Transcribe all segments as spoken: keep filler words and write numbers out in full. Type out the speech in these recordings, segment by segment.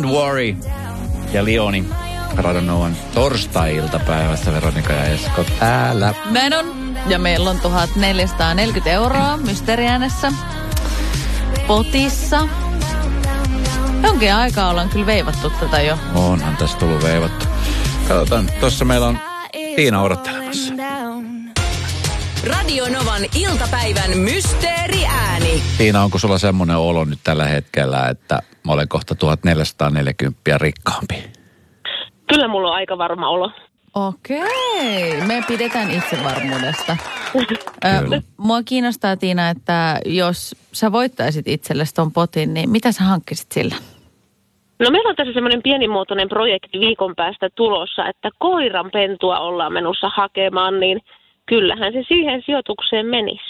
Don't Worry ja Lioni. Radonovan torstai-iltapäivässä Veronika ja Esko täällä. Näin on. Ja meillä on tuhatneljäsataaneljäkymmentä euroa mysteeriäänessä potissa. Jonkin aikaa ollaan kyllä veivattu tätä jo. Onhan tässä tullut veivattu. Katsotaan, tuossa meillä on Tiina odottelemassa. Radio Novan iltapäivän mysteeriääni. Tiina, onko sulla semmoinen olo nyt tällä hetkellä, että mä olen kohta tuhatneljäsataaneljäkymmentä rikkaampi? Kyllä mulla on aika varma olo. Okei, me pidetään itsevarmuudesta. Ö, mua kiinnostaa, Tiina, että jos sä voittaisit itsellesi ton potin, niin mitä sä hankkisit sillä? No meillä on tässä semmoinen pienimuotoinen projekti viikon päästä tulossa, että koiran pentua ollaan menossa hakemaan, niin kyllähän se siihen sijoitukseen menisi.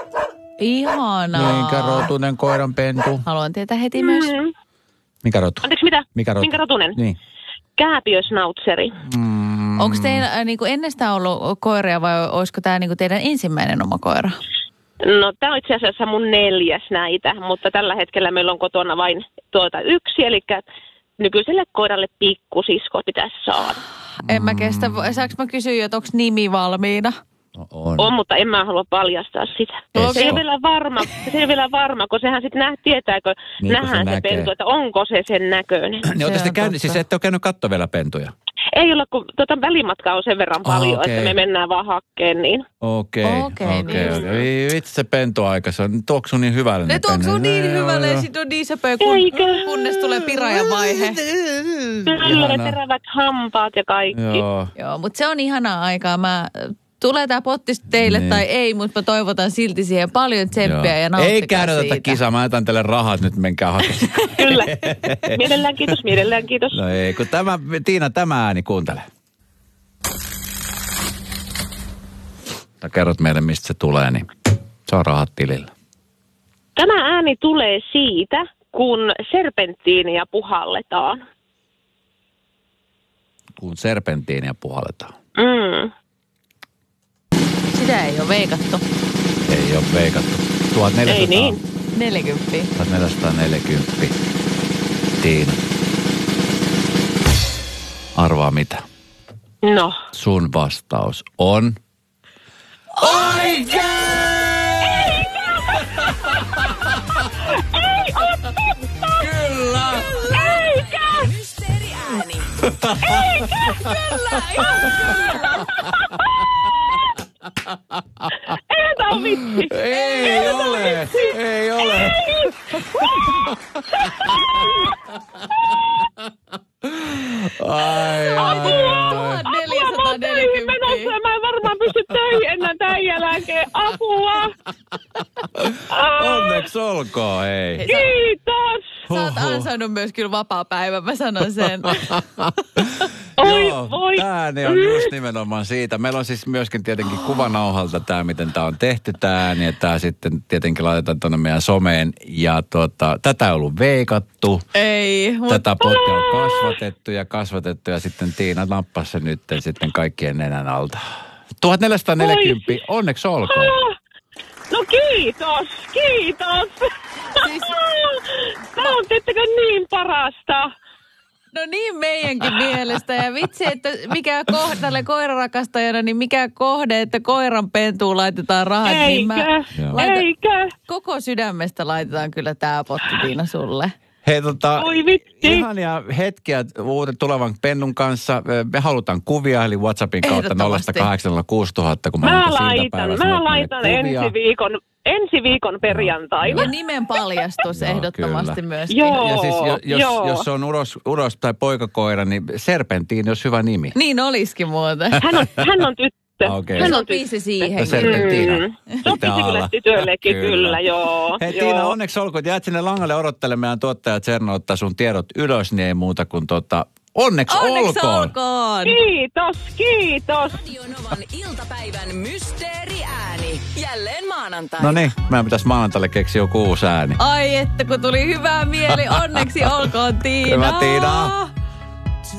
Ihanaa. Minkä rotunen koiran pentu? Haluan tietää heti myös. Mm-hmm. Mikä rotu? Anteeksi, mitä? Mikä rotu? Minkä rotunen? Niin. Kääpiösnautseri. Mm. Onko teillä äh, niinku ennestään ollut koiria vai olisiko tämä niinku teidän ensimmäinen oma koira? No tämä on itse asiassa mun neljäs näitä, mutta tällä hetkellä meillä on kotona vain tuota yksi, eli nykyiselle koiralle pikkusisko pitäisi saada. En mä kestä. Saanko mä kysyä, että onko nimi valmiina? No on. On, mutta en mä halua paljastaa sitä. Esko. Se ei ole vielä varma, se ei ole vielä varma, kun sehän sitten nä- tietääkö, Niin, nähdään se se näkee. pentu, että onko se sen näköinen. Niin ootte Se sitten on käynyt, totta. siis ette ole käynyt katsoa vielä pentuja? Ei ole, kun tuota välimatkaa on sen verran paljon, Ah, okei. että me mennään vaan hakkeen niin. Okei, Okei, okei. niin. okei. Vitsi se pentuaika, se on, tuoksuu niin hyvälle. Ne tuoksuu niin hyvälle ja sit on niin söpöä, kun, Eikö? kunnes tulee pirajan vaihe. Kyllä ne Ihana. terävät hampaat ja kaikki. Joo. Joo, mutta se on ihanaa aikaa. Mä, tulee tää potti teille Niin. tai ei, mutta mä toivotan silti siihen paljon tsemppiä Joo. ja nauttikaa Ei käydä siitä. tätä kisaa, mä jätän teille rahat, nyt menkää hakemaan. Kyllä. Mielellään kiitos, mielellään kiitos. No ei, kun tämä, Tiina, tämä ääni kuuntele. Tai kerrot meille, mistä se tulee, niin se on rahat tilillä. Tämä ääni tulee siitä, kun serpenttiiniä puhalletaan. Kun serpentiinia puhalletaan. Mm. Sitä ei ole veikattu. Ei ole veikattu. tuhatneljäsataa. Ei niin. neljäkymmentä. tuhatneljäsataaneljäkymmentä. Tiina. Arvaa mitä? No. Sun vastaus on... Oikein! Ei oo totta! Kyllä! Eikä! Mysteeriääni. Eikä! Kyllä! Ei tää on vitsi! Ei ole! Ei ole! Ai, ai, ai. Apua, mä oon töihin menossa ja mä en varmaan pysty töihin enää tämän jälkeen. Apua! Onneksi olkoon, hei. Kiitos! Sä oot ansainnut myös kyllä vapaa-päivän, mä sanon sen. Oi, Joo, voi. ääni on just nimenomaan siitä. Meillä on siis myöskin tietenkin kuvanauhalta tämä, miten tämä on tehty tämä ääni. Ja tämä sitten tietenkin laitetaan tuonne meidän someen. Ja tuota, tätä on ollut veikattu. Ei, mutta Tätä pottia on kasvatettu ja kasvatettu. Ja sitten Tiina nappasi se nyt sitten kaikkien nenän alta. tuhatneljäsataaneljäkymmentä, onneksi olkoon. Ah, no kiitos, kiitos. Siis- Tämä on tiettäkö niin parasta. no niin meidänkin mielestä. Ja vitsi, että mikä kohde, tälle koirarakastajana, niin mikä kohde, että koiran pentuun laitetaan rahat. Niin mä Eikö? laitan, Eikö? koko sydämestä laitetaan kyllä tää potti, Tiina, sulle. Hei tota, Oi vitsi. ihania hetkiä uuden tulevan pennun kanssa. Me halutaan kuvia, eli WhatsAppin kautta Ehdottomasti. nolla kahdeksan nolla kuusi tuhatta tuhatta, kun Mä annan laitan, iltapäivässä mä meille laitan kuvia. ensi viikon, ensi viikon perjantaina. Ja nimen paljastus Joo, ehdottomasti kyllä. myöskin. Joo. Ja siis jo, jos, Joo. jos se on uros, uros tai poikakoira, niin serpenttiin olisi hyvä nimi. Niin olisikin muuten. Hän on, hän on tyttö. Okei. Hän on Sopii tyttö. se siihen. Ja serpenttiina. Mm. Sopisi kyllä tytöllekin, kyllä. kyllä, joo. Hei joo. Tiina, onneksi olkoon. Jäät sinne langalle odottelemaan. Meidän tuottaja Tserno ottaa sun tiedot ylös, niin ei muuta kuin tota... Onneksi, Onneksi olkoon! olkoon! Kiitos, kiitos. Radio Novan iltapäivän mysteeriääni. Jälleen maanantaina. No niin, meidän pitäisi maanantaille keksiä joku uusi ääni. Ai että kun tuli hyvää mieli, onneksi olkoon Tiina. Hyvä Tiina.